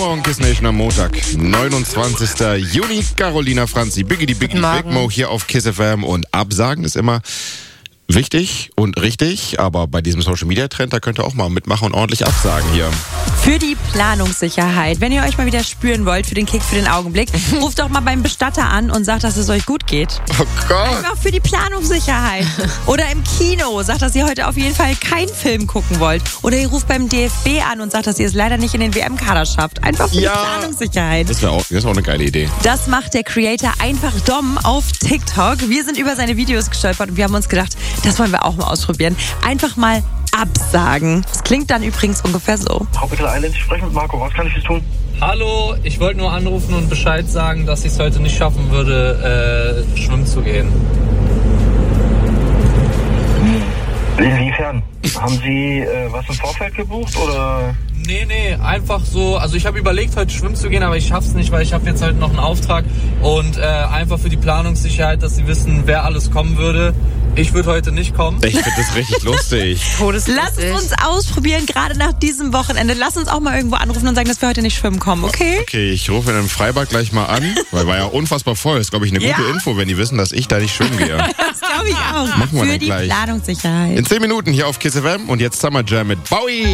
Morgen Kiss Nation am Montag, 29. Juni. Carolina Franzi, Biggie die Big Mo hier auf Kiss FM. Und Absagen ist immer wichtig und richtig, aber bei diesem Social Media Trend, da könnt ihr auch mal mitmachen und ordentlich absagen hier. Für die Planungssicherheit. Wenn ihr euch mal wieder spüren wollt, für den Kick, für den Augenblick, ruft doch mal beim Bestatter an und sagt, dass es euch gut geht. Oh Gott. Einfach für die Planungssicherheit. Oder im Kino sagt, dass ihr heute auf jeden Fall keinen Film gucken wollt. Oder ihr ruft beim DFB an und sagt, dass ihr es leider nicht in den WM-Kader schafft. Einfach für die Planungssicherheit. Das ist auch eine geile Idee. Das macht der Creator Einfach Dom auf TikTok. Wir sind über seine Videos gestolpert und wir haben uns gedacht, das wollen wir auch mal ausprobieren. Einfach mal absagen. Das klingt dann übrigens ungefähr so. Tropical Island, ich spreche mit Marco. Was kann ich für tun? Hallo, ich wollte nur anrufen und Bescheid sagen, dass ich es heute nicht schaffen würde, schwimmen zu gehen. Inwiefern? Haben Sie was im Vorfeld gebucht oder? Nee, einfach so. Also ich habe überlegt, heute schwimmen zu gehen, aber ich schaff's nicht, weil ich habe jetzt halt noch einen Auftrag. Und einfach für die Planungssicherheit, dass sie wissen, wer alles kommen würde. Ich würde heute nicht kommen. Ich finde das richtig lustig. Lass es uns ausprobieren, gerade nach diesem Wochenende. Lass uns auch mal irgendwo anrufen und sagen, dass wir heute nicht schwimmen kommen, okay? Okay, ich rufe in einem Freibad gleich mal an, weil war ja unfassbar voll. Das ist, glaube ich, eine gute Info, wenn die wissen, dass ich da nicht schwimmen gehe. Das glaube ich auch. Machen wir Für dann die gleich. Planungssicherheit. In 10 Minuten hier auf Kiss FM und jetzt Summer Jam mit Bowie.